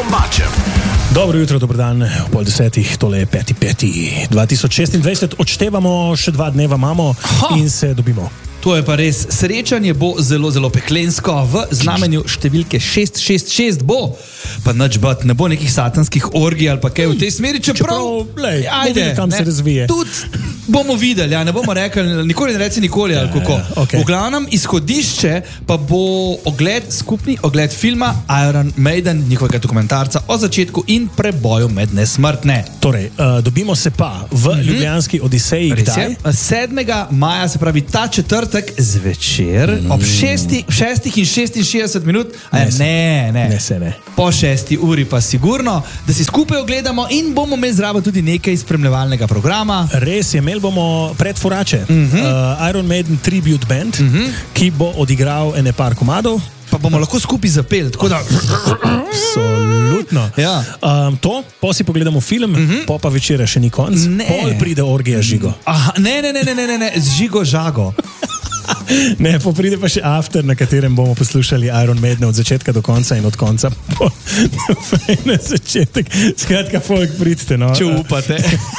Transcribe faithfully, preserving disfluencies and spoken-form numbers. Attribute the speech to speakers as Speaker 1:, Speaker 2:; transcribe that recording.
Speaker 1: Kombacem.
Speaker 2: Dobro jutro, dober dan, v pol desetih, tole je peti peti dva tisoč šestindvajset, odštevamo, še dva dneva imamo ha. in se dobimo.
Speaker 3: To je pa res, srečanje bo zelo, zelo peklensko, v znamenju številke šest šest šest bo, pa nič bat, ne bo nekih satanskih orgij ali pa kaj v tej smeri, čeprav,
Speaker 2: lej,
Speaker 3: ajde,
Speaker 2: kam
Speaker 3: ne,
Speaker 2: se razvije.
Speaker 3: Tudi bomo videli, ja, ne bomo rekli, nikoli ne reci nikoli, ali kako.
Speaker 2: Ja, ja, okay.
Speaker 3: V glavnem, izhodišče pa bo ogled, skupni ogled filma Iron Maiden, njihovega dokumentarca o začetku in preboju med nesmrtne.
Speaker 2: Torej, uh, dobimo se pa v mm-hmm. Ljubljanski Odiseji, kdaj?
Speaker 3: sedmega maja, se pravi ta četrtek zvečer, mm. ob šesti, šestih in šestinšestdeset minut, ne, ne, ne,
Speaker 2: ne, se ne.
Speaker 3: Po šesti uri pa sigurno, da si skupaj ogledamo in bomo imeli zraven tudi nekaj spremljevalnega programa.
Speaker 2: Res je, imeli bomo predfurače,
Speaker 3: mm-hmm.
Speaker 2: uh, Iron Maiden Tribute Band, mm-hmm. ki bo odigral ene par komadov.
Speaker 3: Pa bomo lahko skupaj zapeli, tako da...
Speaker 2: Absolutno.
Speaker 3: Ja.
Speaker 2: Um, to, po si pogledamo film, mm-hmm. po pa večera še ni konc,
Speaker 3: ne.
Speaker 2: Pol pride orgija Žigo.
Speaker 3: Aha, ne, ne, ne, ne, ne, ne, ne, Žigo Žago.
Speaker 2: Ne, pa pride pa še after, na katerem bomo poslušali Iron Maiden od začetka do konca in od konca po na začetek. Skratka, folk, pridite, no.
Speaker 3: Če upate.